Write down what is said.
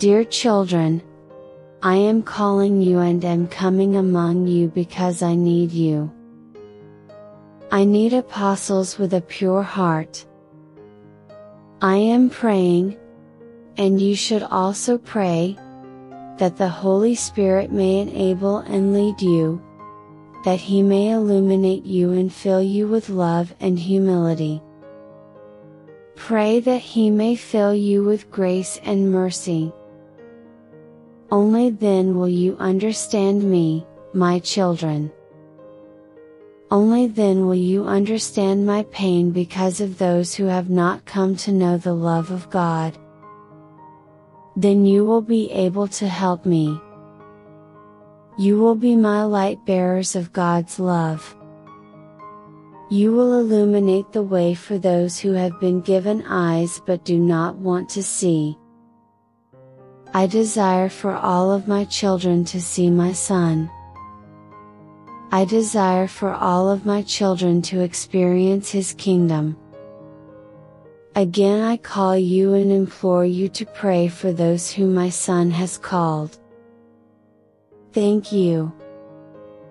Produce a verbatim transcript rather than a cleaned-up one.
Dear children, I am calling you and am coming among you because I need you. I need apostles with a pure heart. I am praying, and you should also pray, that the Holy Spirit may enable and lead you, that He may illuminate you and fill you with love and humility. Pray that He may fill you with grace and mercy. Only then will you understand me, my children. Only then will you understand my pain because of those who have not come to know the love of God. Then you will be able to help me. You will be my light bearers of God's love. You will illuminate the way for those who have been given eyes but do not want to see. I desire for all of my children to see my Son. I desire for all of my children to experience His kingdom. Again I call you and implore you to pray for those whom my Son has called. Thank you.